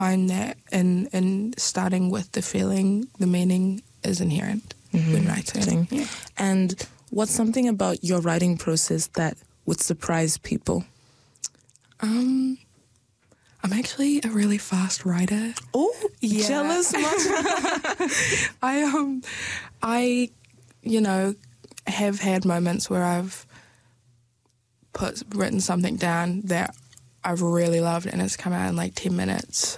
find that in starting with the feeling, the meaning is inherent when writing. Yeah. And what's something about your writing process that would surprise people? I'm actually a really fast writer. Oh, yeah. Jealous much? I have had moments where I've written something down that I've really loved and it's come out in like 10 minutes.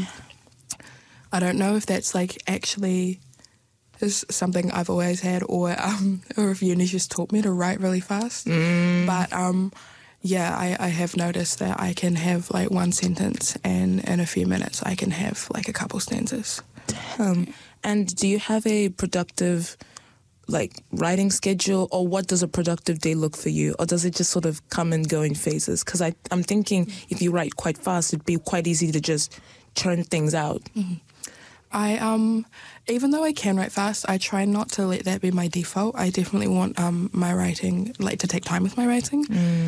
I don't know if that's like actually is something I've always had or if uni's just taught me to write really fast. But I have noticed that I can have like one sentence and in a few minutes I can have like a couple stanzas. And do you have a productive writing schedule, or what does a productive day look for you? Or does it just sort of come and go in phases? Because I'm thinking if you write quite fast, it'd be quite easy to just churn things out. I even though I can write fast, I try not to let that be my default. I definitely want my writing to take time with my writing.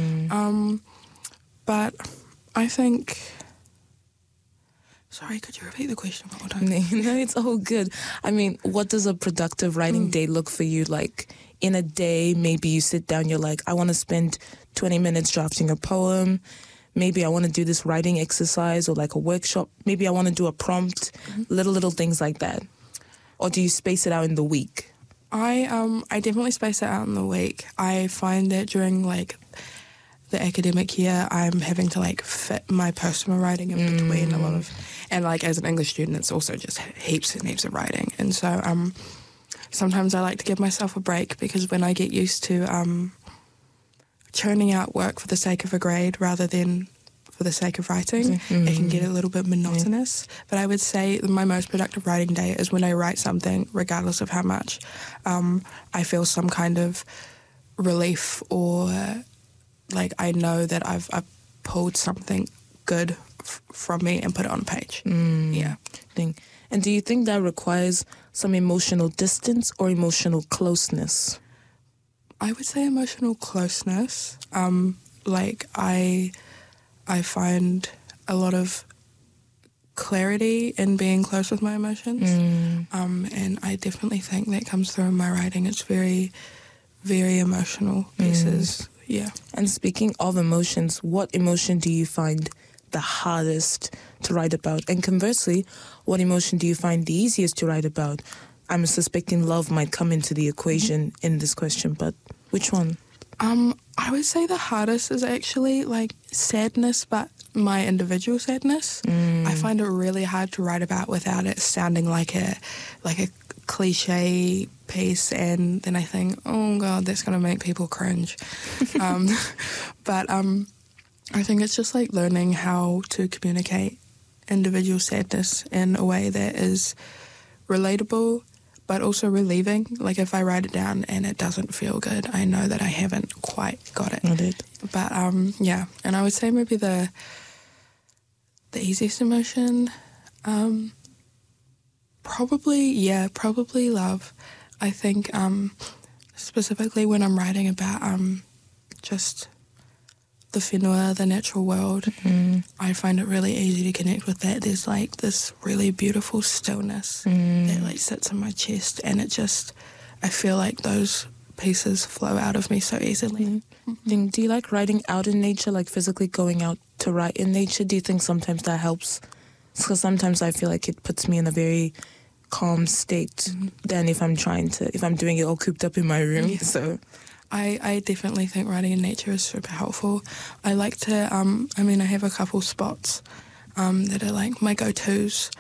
But I think. Sorry, could you repeat the question one more time? No, it's all good. I mean, what does a productive writing day look for you? Like, in a day, maybe you sit down, you're like, I want to spend 20 minutes drafting a poem. Maybe I want to do this writing exercise or like a workshop. Maybe I want to do a prompt, little things like that. Or do you space it out in the week? I definitely space it out in the week. I find that during like the academic year, I'm having to like fit my personal writing in between a lot of, and like as an English student, it's also just heaps and heaps of writing. And so sometimes I like to give myself a break because when I get used to churning out work for the sake of a grade rather than for the sake of writing, it can get a little bit monotonous. But I would say my most productive writing day is when I write something, regardless of how much, I feel some kind of relief or like I know that I've pulled something good from me and put it on a page. Yeah. And do you think that requires some emotional distance or emotional closeness? I would say emotional closeness. Like I find a lot of clarity in being close with my emotions. And I definitely think that comes through in my writing. It's very, very emotional pieces. Yeah. And speaking of emotions, what emotion do you find the hardest to write about? And conversely, what emotion do you find the easiest to write about? I'm suspecting love might come into the equation in this question, but which one? I would say the hardest is actually like sadness, but my individual sadness. I find it really hard to write about without it sounding like a cliche piece, and then I think, oh God, that's going to make people cringe. But I think it's just like learning how to communicate individual sadness in a way that is relatable, but also relieving. Like if I write it down and it doesn't feel good, I know that I haven't quite got it. But yeah, and I would say maybe the easiest emotion, probably love. I think specifically when I'm writing about just the whenua, the natural world, I find it really easy to connect with that. There's like this really beautiful stillness that like sits in my chest, and it just, I feel like those pieces flow out of me so easily. Do you like writing out in nature, like physically going out to write in nature? Do you think sometimes that helps? Because sometimes I feel like it puts me in a very calm state than if I'm doing it all cooped up in my room. Yeah. So I definitely think writing in nature is super helpful. I like to, I have a couple spots that are like my go-tos.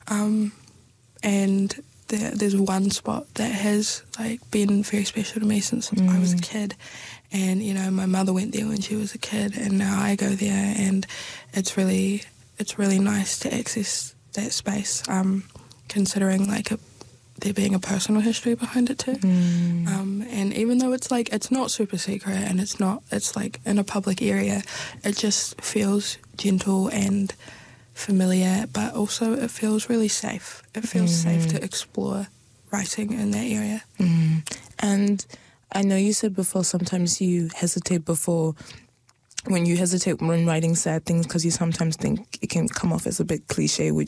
And there's one spot that has like been very special to me since I was a kid. And, you know, my mother went there when she was a kid, and now I go there, and it's really nice to access that space, considering like there being a personal history behind it too. And even though it's like, it's not super secret and it's like in a public area, it just feels gentle and familiar, but also it feels really safe. It feels safe to explore writing in that area. And I know you said before sometimes you hesitate before when you hesitate when writing sad things because you sometimes think it can come off as a bit cliche, would